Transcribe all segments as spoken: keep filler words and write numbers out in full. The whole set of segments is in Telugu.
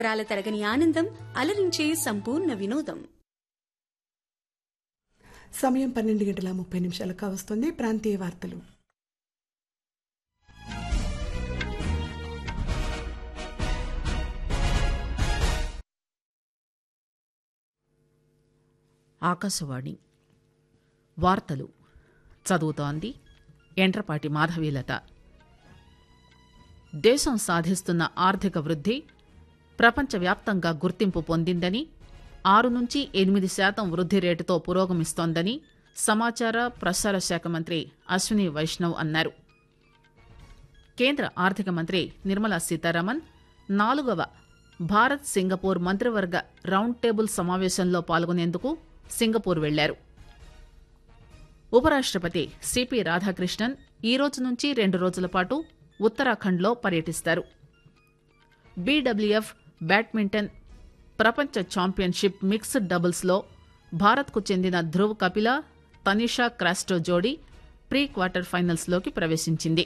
రాల తరగని ఆనందం అలరించే సంపూర్ణ వినోదం. సమయం పన్నెండు గంటల ముప్పై నిమిషాలకు వస్తుంది. ప్రాంతీయ వార్తలు. ఆకాశవాణి వార్తలు చదువుతోంది ఎంట్రపాటి మాధవీలత. దేశం సాధిస్తున్న ఆర్థిక వృద్ధి ప్రపంచవ్యాప్తంగా గుర్తింపు పొందిందని, ఆరు నుంచి ఎనిమిది శాతం వృద్ధి రేటుతో పురోగమిస్తోందని సమాచార ప్రసార శాఖ మంత్రి అశ్విని వైష్ణవ్ అన్నారు. కేంద్ర ఆర్థిక మంత్రి నిర్మలా సీతారామన్ నాలుగవ భారత్ సింగపూర్ మంత్రివర్గ రౌండ్ టేబుల్ సమావేశంలో పాల్గొనేందుకు సింగపూర్ వెళ్లారు. ఉపరాష్టపతి సిపి రాధాకృష్ణన్ ఈ రోజు నుంచి రెండు రోజుల పాటు ఉత్తరాఖండ్లో పర్యటిస్తారు. బీడబ్ల్యూఎఫ్ బ్యాడ్మింటన్ ప్రపంచ ఛాంపియన్షిప్ మిక్స్డ్ డబుల్స్లో భారత్కు చెందిన ధ్రువ్ కపిల, తనిషా క్రాస్టో జోడీ ప్రీ క్వార్టర్ ఫైనల్స్లోకి ప్రవేశించింది.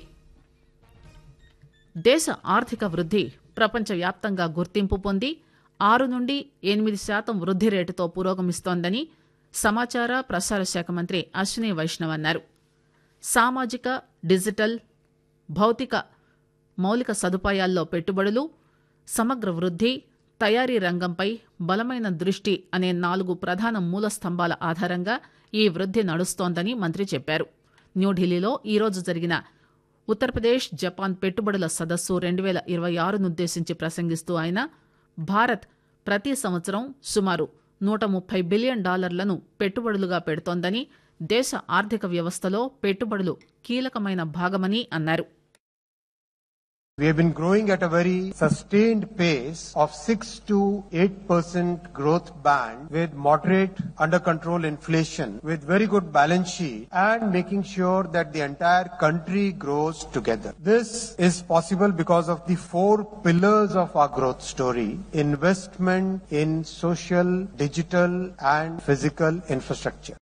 దేశ ఆర్థిక వృద్ధి ప్రపంచవ్యాప్తంగా గుర్తింపు పొంది ఆరు నుండి ఎనిమిది శాతం వృద్ధి రేటుతో పురోగమిస్తోందని సమాచార ప్రసార శాఖ మంత్రి అశ్విని వైష్ణవ్ అన్నారు. సామాజిక, డిజిటల్, భౌతిక మౌలిక సదుపాయాల్లో పెట్టుబడులు, సమగ్ర వృద్ధి, తయారీ రంగంపై బలమైన దృష్టి అనే నాలుగు ప్రధాన మూల స్తంభాల ఆధారంగా ఈ వృద్ధి నడుస్తోందని మంత్రి చెప్పారు. న్యూఢిల్లీలో ఈరోజు జరిగిన ఉత్తరప్రదేశ్ జపాన్ పెట్టుబడుల సదస్సు రెండు వేల ఇరవై ఆరునుద్దేశించి ప్రసంగిస్తూ ఆయన భారత్ ప్రతి సంవత్సరం సుమారు నూట ముప్పై బిలియన్ డాలర్లను పెట్టుబడులుగా పెడుతోందని, దేశ ఆర్థిక వ్యవస్థలో పెట్టుబడులు కీలకమైన భాగమని అన్నారు. We have been growing at a very sustained pace of six to eight percent growth band with moderate under control inflation, with very good balance sheet and making sure that the entire country grows together. This is possible because of the four pillars of our growth story: investment in social, digital and physical infrastructure.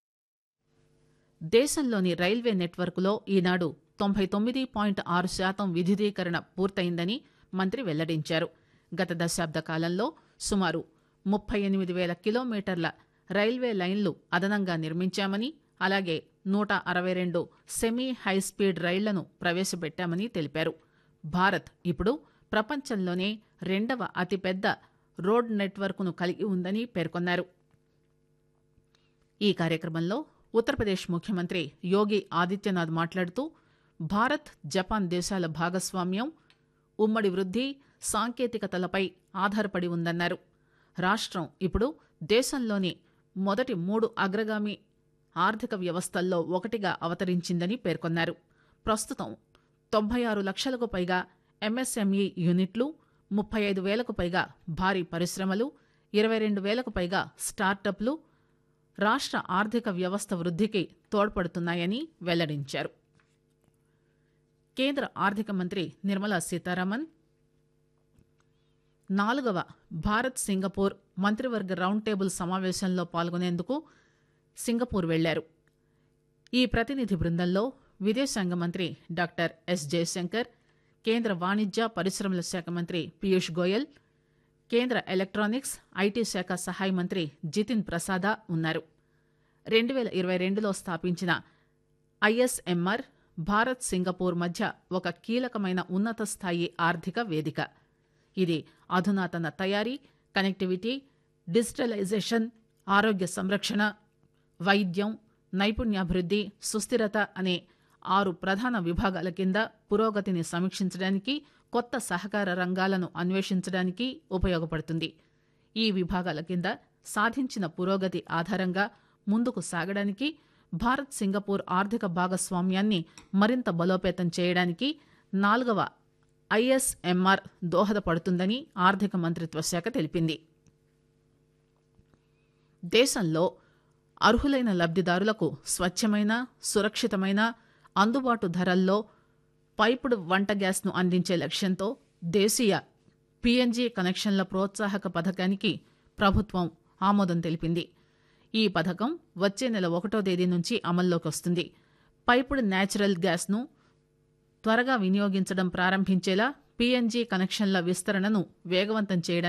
దేశంలోని రైల్వే నెట్వర్క్లో ఈనాడు తొంభై తొమ్మిది పాయింట్ ఆరు శాతం విద్యుదీకరణ పూర్తయిందని మంత్రి వెల్లడించారు. గత దశాబ్ద కాలంలో సుమారు ముప్పై ఎనిమిది వేల కిలోమీటర్ల రైల్వే లైన్లు అదనంగా నిర్మించామని, అలాగే నూట అరవై రెండు సెమీ హైస్పీడ్ రైళ్లను ప్రవేశపెట్టామని తెలిపారు. భారత్ ఇప్పుడు ప్రపంచంలోనే రెండవ అతిపెద్ద రోడ్ నెట్వర్క్ను కలిగి ఉందని పేర్కొన్నారు. ఈ కార్యక్రమంలో ఉత్తరప్రదేశ్ ముఖ్యమంత్రి యోగి ఆదిత్యనాథ్ మాట్లాడుతూ భారత్, జపాన్ దేశాల భాగస్వామ్యం ఉమ్మడి వృద్ధి, సాంకేతికతలపై ఆధారపడి ఉందన్నారు. రాష్ట్రం ఇప్పుడు దేశంలోని మొదటి మూడు అగ్రగామి ఆర్థిక వ్యవస్థల్లో ఒకటిగా అవతరించిందని పేర్కొన్నారు. ప్రస్తుతం తొంభై ఆరు లక్షలకు పైగా ఎంఎస్ఎంఈ యూనిట్లు, ముప్పై ఐదు వేలకు పైగా భారీ పరిశ్రమలు, ఇరవై రెండు వేలకు పైగా స్టార్టప్లు రాష్ట్ర ఆర్థిక వ్యవస్థ వృద్ధికి తోడ్పడుతున్నాయని వెల్లడించారు. కేంద్ర ఆర్థిక మంత్రి నిర్మలా సీతారామన్ నాలుగవ భారత్ సింగపూర్ మంత్రివర్గ రౌండ్ టేబుల్ సమావేశంలో పాల్గొనేందుకు సింగపూర్ వెళ్లారు. ఈ ప్రతినిధి బృందంలో విదేశాంగ మంత్రి డాక్టర్ ఎస్ జయశంకర్, కేంద్ర వాణిజ్య పరిశ్రమల శాఖ మంత్రి పీయూష్ గోయల్, కేంద్ర ఎలక్ట్రానిక్స్ ఐటీ శాఖ సహాయ మంత్రి జితిన్ ప్రసాద ఉన్నారు. రెండు వేల ఇరవై రెండులో స్థాపించిన ఐఎస్ఎంఆర్ భారత్ సింగపూర్ మధ్య ఒక కీలకమైన ఉన్నత స్థాయి ఆర్థిక వేదిక. ఇది అధునాతన తయారీ, కనెక్టివిటీ, డిజిటలైజేషన్, ఆరోగ్య సంరక్షణ, వైద్యం, నైపుణ్యాభివృద్ధి, సుస్థిరత అనే ఆరు ప్రధాన విభాగాల కింద పురోగతిని సమీక్షించడానికి, కొత్త సహకార రంగాలను అన్వేషించడానికి ఉపయోగపడుతుంది. ఈ విభాగాల కింద సాధించిన పురోగతి ఆధారంగా ముందుకు సాగడానికి, భారత్ సింగపూర్ ఆర్థిక భాగస్వామ్యాన్ని మరింత బలోపేతం చేయడానికి నాలుగవ ఐఎస్ఎంఆర్ దోహదపడుతుందని ఆర్థిక మంత్రిత్వ శాఖ తెలిపింది. దేశంలో అర్హులైన లబ్దిదారులకు స్వచ్ఛమైన, సురక్షితమైన, అందుబాటు ధరల్లో పైపుడు వంట గ్యాస్ను అందించే లక్ష్యంతో దేశీయ పీఎన్జీ కనెక్షన్ల ప్రోత్సాహక పథకానికి ప్రభుత్వం ఆమోదం తెలిపింది. ఈ పథకం వచ్చే నెల ఒకటో తేదీ నుంచి అమల్లోకి వస్తుంది. పైపుడు న్యాచురల్ గ్యాస్ను త్వరగా వినియోగించడం ప్రారంభించేలా పీఎన్జీ కనెక్షన్ల విస్తరణను వేగవంతం చేయడానికి